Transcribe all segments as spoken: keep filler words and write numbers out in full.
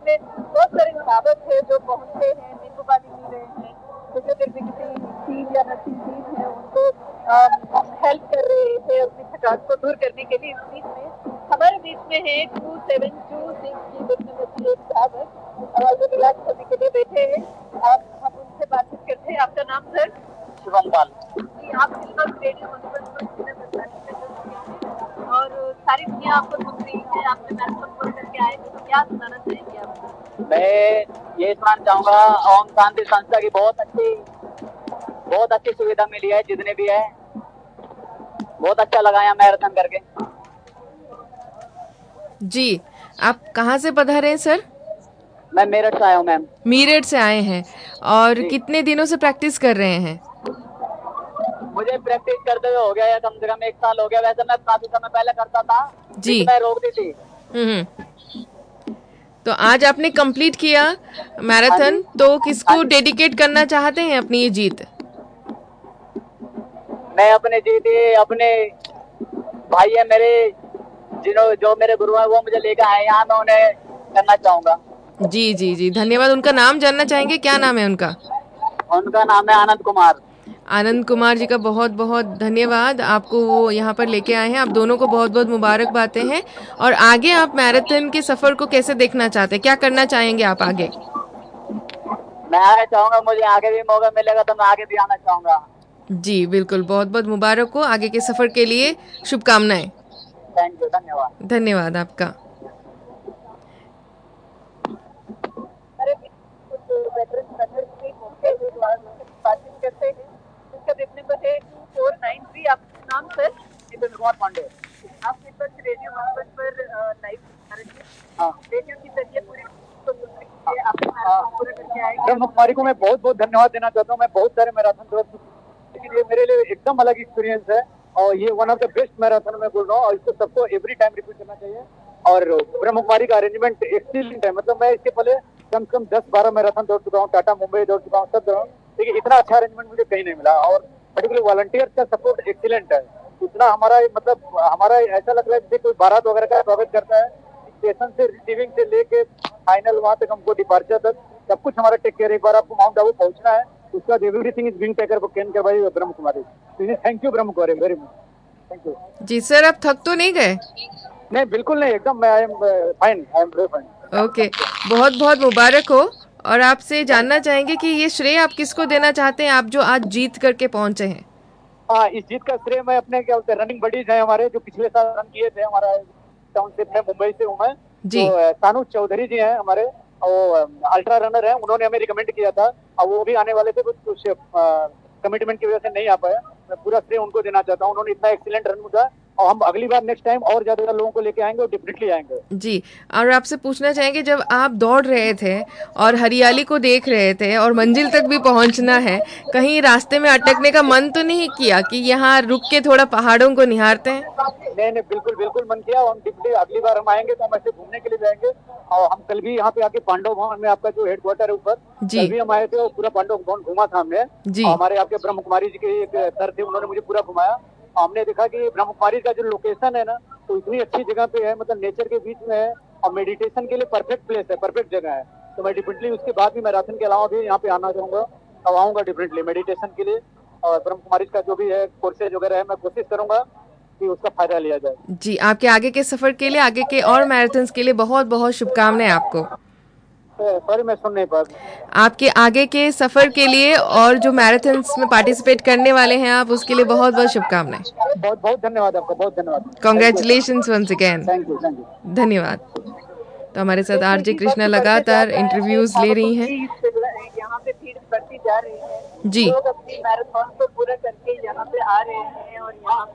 जिसमें बहुत सारे धावक है जो पहुंचते हैं, नींबू पानी पी रहे हैं, फिजियोथेरेपी किसी टीम या नर्सिंग टीम है उनको हेल्प कर रहे थे अपनी थकान को दूर करने के लिए। इस बीच में हमारे बीच में है टू सेवन टू सिक्स की बदले बदले एक धावक जो इलाज करने के लिए बैठे हैं। आप हम उनसे बातचीत करते हैं। आपका नाम सर? शिवम पाल। जी, आप फिल्म रेडियो मधुबन पर सुनने में और सारी दुनिया आपको सुन रही है, आपने मैराथन पूरा करके आए तो क्या सुनाना चाहेंगे आप? मैं ये सुनाना चाहूंगा, ओम शांति संस्था की बहुत अच्छी बहुत अच्छी सुविधा मिली है, जितने भी है बहुत अच्छा लगा यहाँ मैराथन करके। जी, आप कहाँ से पधारे हैं सर? मैं मेरठ से आया हूँ मैम। मेरठ से आए हैं और कितने दिनों से प्रैक्टिस कर रहे हैं? मुझे प्रैक्टिस करते हुए हो गया है कम से कम एक साल हो गया। वैसे मैं काफी समय पहले करता था जी, मैं रोक दी थी। हम्म तो आज आपने कंप्लीट किया मैराथन, तो किसको डेडिकेट करना चाहते हैं अपनी ये जीत? मैं अपने जीत अपने भाई है मेरे, जिन्हों जो मेरे गुरु हैं वो मुझे लेकर आए यहाँ, मैं उन्हें करना चाहूंगा। जी जी जी, धन्यवाद। उनका नाम जानना चाहेंगे, क्या नाम है उनका? उनका नाम है आनंद कुमार। आनंद कुमार जी का बहुत बहुत धन्यवाद, आपको वो यहाँ पर लेके आए हैं। आप दोनों को बहुत बहुत मुबारकबादें हैं। और आगे आप मैराथन के सफर को कैसे देखना चाहते हैं, क्या करना चाहेंगे आप आगे? मैं आगे चाहूंगा, मुझे आगे भी मौका मिलेगा तो मैं आगे भी आना चाहूंगा। जी बिल्कुल, बहुत बहुत मुबारक हो आगे के सफर के लिए, शुभकामनाएं। थैंक यू, धन्यवाद। धन्यवाद आपका। बातचीत करते हैं। इसका देखने पर है टू फोर नाइन थ्री। आपका नाम सर? जितेंद्र कुमार पांडे। आप इस वक्त रेडियो मधुबन पर लाइव हाँ, रेडियो की जरिए पूरी को सुनने के लिए आपने मैराथन पूरा करके आए। ब्रह्म कुमारी को मैं बहुत बहुत धन्यवाद देना चाहता हूँ। मैं बहुत सारे मैराथन दौड़ चुका हूँ, लेकिन ये मेरे लिए एकदम अलग एक्सपीरियंस है और ये one of the best marathon मैं बोल रहा हूँ और इसको सबको एवरी टाइम रिपीट करना चाहिए। और ब्रह्म कुमारी का अरेंजमेंट एक्सीलेंट है। मतलब मैं इसके पहले कम से कम दस बारह मैराथन दौड़ चुका हूँ, टाटा मुंबई दौड़ चुका हूँ, सब दौड़, लेकिन इतना अच्छा अरेंजमेंट मुझे कहीं नहीं मिला। और पर्टिकुलर वॉलंटियर्स का सपोर्ट एक्सीलेंट है। इतना हमारा मतलब हमारा ऐसा लग रहा है जैसे कोई बारात वगैरह का स्वागत करता है, स्टेशन से रिसीविंग से लेके फाइनल वहां तक हमको डिपार्चर तक सब कुछ हमारा टेक केयर। एक बार आपको माउंट आबू पहुंचना है, उसका everything is being taken care bye Brahma Kumari. Thank you Brahma Kumari, very much thank you. Ji sir, आप थक तो नहीं गए? नहीं, बिल्कुल नहीं, एकदम मैं I am fine, I am very fine. Okay, बहुत बहुत मुबारक हो। और आपसे जानना चाहेंगे कि ये श्रेय आप किसको देना चाहते हैं, आप जो आज जीत करके पहुंचे हैं? हाँ, इस जीत का श्रेय मैं अपने क्या बोलते हैं रनिंग बडीज हैं हमारे, जो पिछले साल रन किए थे हमारा टाउनशिप में, मुंबई से हूँ मैं। जी, तो सानू चौधरी जी हैं हमारे, वो अल्ट्रा रनर हैं, उन्होंने हमें रिकमेंड किया था और वो भी आने वाले थे, कुछ कुछ कमिटमेंट की वजह से नहीं आ पाया। मैं पूरा श्रेय उनको देना चाहता हूँ, उन्होंने इतना एक्सीलेंट रन मुझा और हम अगली बार नेक्स्ट टाइम और ज्यादा लोगों को लेके आएंगे और डेफिनेटली आएंगे। जी। और आपसे पूछना चाहेंगे, जब आप दौड़ रहे थे और हरियाली को देख रहे थे और मंजिल तक भी पहुंचना है, कहीं रास्ते में अटकने का मन तो नहीं किया कि यहाँ रुक के थोड़ा पहाड़ों को निहारते हैं? नहीं नहीं, बिल्कुल बिल्कुल मन किया। हम डिप्टी अगली बार हम आएंगे तो हम ऐसे घूमने के लिए जाएंगे। और हम कल भी यहाँ पे आके पांडव भवन में, आपका जो हेडक्वार्टर है ऊपर, कल भी हम आए थे और पूरा पांडव भवन घूमा था हमने। जी, हमारे आपके ब्रह्म कुमारी जी के एक सर थे, उन्होंने मुझे पूरा घुमाया। हमने देखा कि ब्रह्म कुमारी का जो लोकेशन है ना, तो इतनी अच्छी जगह पे है, मतलब नेचर के बीच में है और मेडिटेशन के लिए परफेक्ट प्लेस है, परफेक्ट जगह है। तो मैं डिफरेंटली उसके बाद भी मैराथन के अलावा भी यहाँ पे आना चाहूंगा और आऊंगा डिफरेंटली मेडिटेशन के लिए। और ब्रह्म कुमारी का जो भी है कोर्सेज वगैरह है, मैं कोशिश करूंगा कि उसका फायदा लिया जाए। जी, आपके आगे के सफर के लिए, आगे के और मैराथन्स के लिए बहुत बहुत शुभकामनाएं आपको। सॉरी, मैं सुन नहीं पा। आपके आगे के सफर के लिए और जो मैराथन्स में पार्टिसिपेट करने वाले हैं आप, उसके लिए बहुत बहुत शुभकामनाएं। बहुत बहुत धन्यवाद आपका, बहुत धन्यवाद। Congratulations once again. Thank you, thank you, धन्यवाद। तो हमारे साथ आरजे कृष्णा लगातार इंटरव्यूज ले रही हैं। यहाँ पे भीड़ बढ़ती जा रही है, जी, लोग अपनी मैराथन को पूरा करके यहाँ पे आ रहे हैं और यहाँ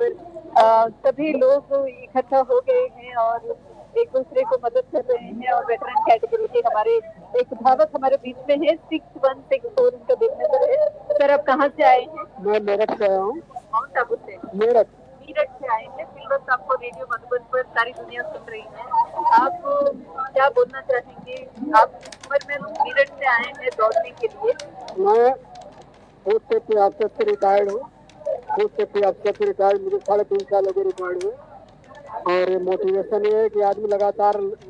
पर सभी लोग इकट्ठा हो गए हैं और एक दूसरे को मदद कर रहे हैं। और वेटरन कैटेगरी के हमारे एक धावक हमारे बीच में है, सिक्स वन सिक्स फोर उनका देखने पर है। सर, आप कहाँ से आए हैं? मैं मेरठ से आया हूँ। माउंट आबू से? मेरठ मेरठ से आए हैं। फिलहाल आपको रेडियो मधुबन पर सारी दुनिया सुन रही है, आप क्या बोलना चाहेंगे? आप इस उम्र में मेरठ से आए हैं दौड़ने के लिए। मैं फूड सेफ्टी अफसर से रिटायर्ड हूँ। फूड सेफ्टी अफसर से रिटायर्ड, मुझे साढ़े तीन साल हो गए रिटायर्ड हुए। और मोटिवेशन ये है कि आदमी लगातार